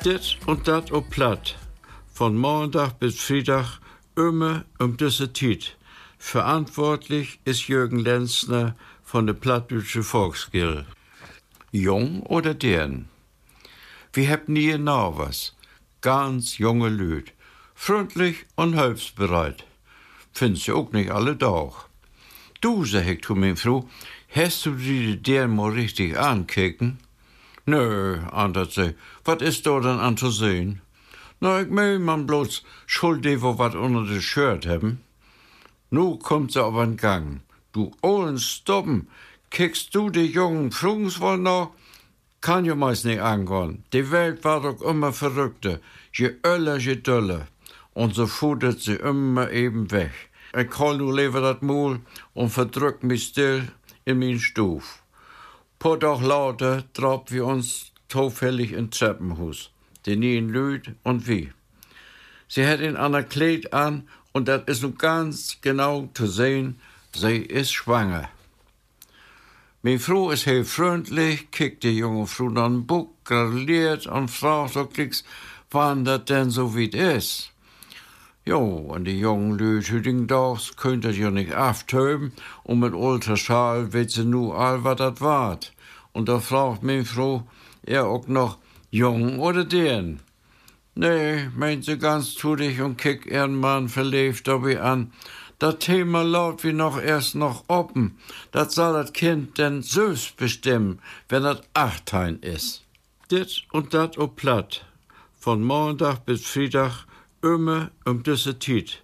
Dit und dat op platt. Von Montag bis Freitag immer diese Tiet. Verantwortlich ist Jürgen Lenzner von der Plattdeutsche Volksgilde. Jung oder deren? Wir haben nie genau was. Ganz junge Lüd. Freundlich und hilfsbereit. Findest du auch nicht alle Tag. Du, sag ich zu mir Frau, hast du die deren mal richtig ankicken? Nö, antwortet sie, was ist da denn an zu sehen? Na, ich mein man bloß schuld wo wat unter de Shirt haben. Nu kommt sie auf den Gang. Du ollen stoppen, kickst du die jungen Frugens wohl noch? Kann ja meist nicht angehen. Die Welt war doch immer verrückter. Je öller, je döller. Und so futtert sie immer eben weg. Ich hol nu lieber dat Maul und verdrück mich still in min Stuf. Paar Tag later traub wir uns zufällig in Treppenhaus. Die nien Lüd und wie. Sie hat ein ander Kleid an und das ist nun ganz genau zu sehen, sie ist schwanger. Meine Frau ist heel freundlich, kickt die junge Frau dann Buch, gratuliert und fragt so klicks, wann das denn so weit ist. Jo, und die jungen Lüd hütigen Dags könnt ihr ja nicht auftöben und mit Ultraschall weet sie nu all, was das wart. Und da fragt meine Frau, auch noch, jung oder deren? Nee, meint sie ganz tutig und kickt ihren Mann verlebt dabei an. Das Thema laut wie noch erst noch offen. Das soll das Kind denn selbst bestimmen, wenn das 18 ist. Dit und dat op platt. Von Montag bis Freitag immer diese Tiet.